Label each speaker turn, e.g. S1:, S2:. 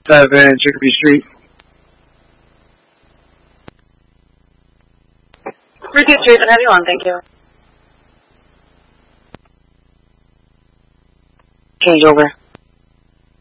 S1: 7 Chicopee Street.
S2: Repeat street and have you on, thank you.
S1: Change over.